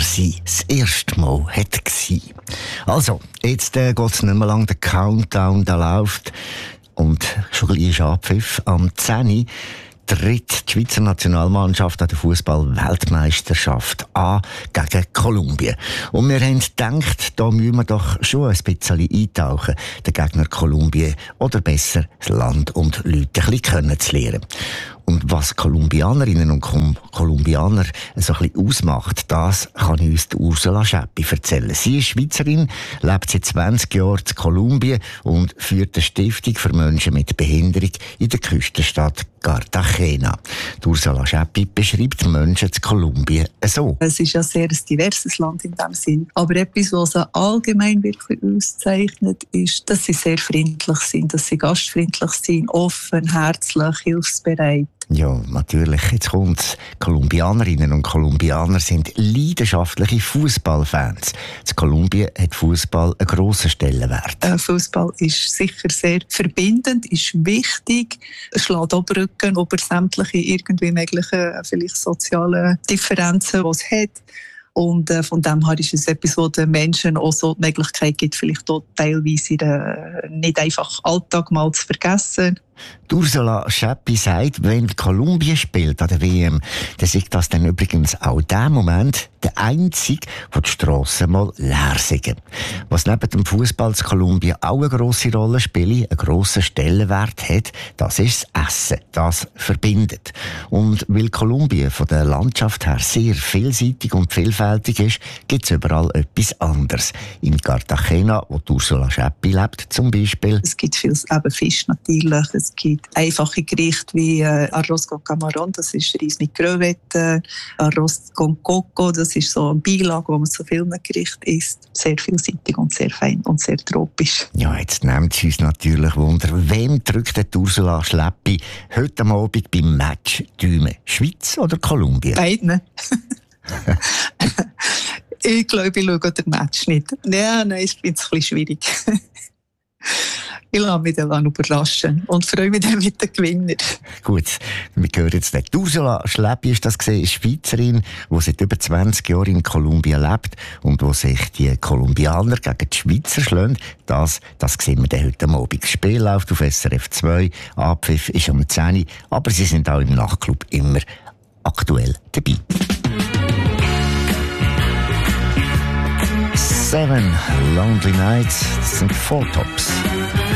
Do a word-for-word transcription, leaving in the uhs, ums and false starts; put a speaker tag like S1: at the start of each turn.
S1: sie das erste Mal hätte gewesen. Also, jetzt äh, geht es nicht mehr lang, der Countdown, der läuft. Und schon gleich ist Abpfiff. Am zehn Uhr tritt die Schweizer Nationalmannschaft an der Fußball-Weltmeisterschaft an gegen Kolumbien. Und wir haben gedacht, da müssen wir doch schon ein bisschen eintauchen, den Gegner Kolumbien, oder besser das Land und Leute ein bisschen kennenzulernen. Und was Kolumbianerinnen und Kolumbianer so ein bisschen ausmacht, das kann uns Ursula Schäppi erzählen. Sie ist Schweizerin, lebt seit zwanzig Jahren in Kolumbien und führt eine Stiftung für Menschen mit Behinderung in der Küstenstadt Cartagena. Die Ursula Schäppi beschreibt die Menschen in Kolumbien so.
S2: Es ist ja sehr ein diverses Land in diesem Sinn. Aber etwas, was sie allgemein wirklich auszeichnet, ist, dass sie sehr freundlich sind, dass sie gastfreundlich sind, offen, herzlich, hilfsbereit.
S1: Ja, natürlich. Jetzt kommt's. Kolumbianerinnen und Kolumbianer sind leidenschaftliche Fußballfans. In Kolumbien hat Fußball einen grossen Stellenwert.
S2: Äh, Fußball ist sicher sehr verbindend, ist wichtig. Es schlägt auch Brücken über sämtliche irgendwie möglichen, vielleicht sozialen Differenzen, die es hat. Und äh, von dem her ist es etwas, wo den Menschen auch so die Möglichkeit gibt, vielleicht auch teilweise den nicht einfach Alltag mal zu vergessen.
S1: Ursula Schäppi sagt, wenn Kolumbien spielt an der W M, dann ist das dann übrigens auch der Moment, der einzige, wo die Strassen mal leer sind. Was neben dem Fußball in Kolumbien auch eine grosse Rolle spielt, einen grossen Stellenwert hat, das ist das Essen. Das verbindet. Und weil Kolumbien von der Landschaft her sehr vielseitig und vielfältig ist, gibt es überall etwas anderes. In Cartagena, wo Ursula Schäppi lebt, zum Beispiel.
S2: Es gibt viel eben Fisch natürlich. Es gibt einfache Gerichte wie äh, Arroz con Camarón, das ist Reis mit Crevetten, Arroz con Coco, das ist so ein Beilage, wo man so vielen Gerichten isst. Sehr vielseitig und sehr fein und sehr tropisch.
S1: Ja, jetzt nimmt es uns natürlich Wunder, wem drückt die Ursula Schäppi heute Abend beim Match Däumen? Schweiz oder Kolumbien?
S2: Beiden. Ich glaube, ich schaue den Match nicht. Ja, nein, ist ein bisschen schwierig. Ich lasse mich dann überraschen und freue mich dann mit den Gewinnern.
S1: Gut, wir hören jetzt nicht. Ursula Schäppi ist das gesehen, ist Schweizerin, die seit über zwanzig Jahren in Kolumbien lebt und wo sich die Kolumbianer gegen die Schweizer schlagen. Das, das sehen wir dann heute Abend. Das Spiel läuft auf S R F zwei, Abpfiff ist um zehn Uhr, aber sie sind auch im Nachtclub immer aktuell dabei. Seven Lonely Nights, das sind Four Tops.